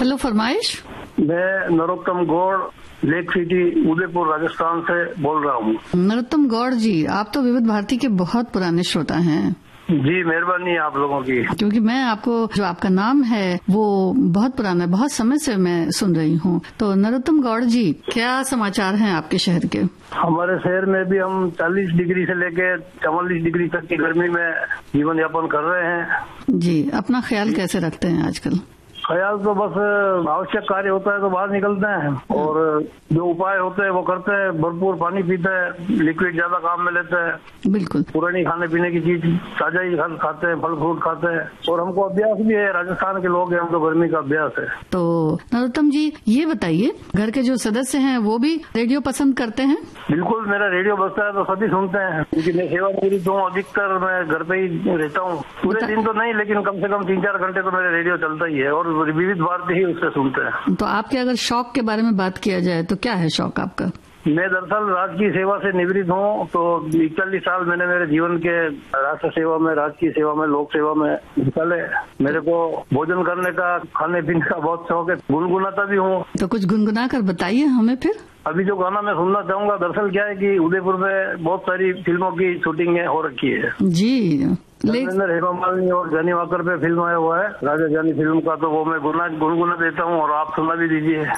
Hello, फरमाइश। मैं Narottam Gaur, lake city, Udaipur, Rajasthan से बोल रहा हूँ। नरोत्तम गौड़ जी, आप तो विविध भारती के बहुत पुराने श्रोता हैं। जी, मेहरबानी आप लोगों की। क्योंकि मैं आपको, जो आपका नाम है वो बहुत पुराना है, बहुत समय से मैं सुन रही हूँ। तो नरोत्तम गौड़ जी, क्या समाचार हैं आपके शहर के? हमारे शहर में भी हम 40 डिग्री से लेके 44 डिग्री तक की गर्मी में जीवन यापन कर रहे हैं। जी, अपना ख्याल कैसे रखते हैं आजकल? ख्याल तो बस आवश्यक कार्य होता है तो बाहर निकलते हैं, और जो उपाय होते हैं वो करते हैं। भरपूर पानी पीते हैं, लिक्विड ज्यादा काम में लेते हैं। बिल्कुल। पुरानी खाने पीने की चीज ताजा ही खाते हैं, फल फ्रूट खाते हैं, और हमको अभ्यास भी है। राजस्थान के लोग हैं, हमको गर्मी का अभ्यास है। तो नरोत्तम जी, ये बताइए, घर के जो सदस्य हैं वो भी रेडियो पसंद करते हैं? बिल्कुल, मेरा रेडियो बजता है तो सभी सुनते हैं, क्योंकि मैं सेवानिवृत्त हूँ। अधिकतर मैं घर पे ही रहता हूँ। पूरे दिन तो नहीं, लेकिन कम से कम 3-4 घंटे तो मेरा रेडियो चलता ही है, और विविध भारती ही उससे सुनते हैं। तो आपके अगर शौक के बारे में बात किया जाए तो क्या है शौक आपका? मैं दरअसल राजकीय सेवा से निवृत्त हूँ, तो 41 साल मैंने मेरे जीवन के राष्ट्र सेवा में, राजकीय सेवा में, लोक सेवा में निकाले। मेरे को भोजन करने का, खाने पीने का बहुत शौक है। गुनगुनाता भी हूँ। तो कुछ गुनगुना कर बताइए हमें फिर। अभी जो गाना मैं सुनना चाहूंगा, दरअसल क्या है कि उदयपुर में बहुत सारी फिल्मों की शूटिंग हो रखी है। जी, हेमा मालिनी और जानी वाकर पे फिल्म आया हुआ है, राजा जानी फिल्म का। तो वो मैं गुनगुना देता हूँ, और आप सुना भी दीजिए।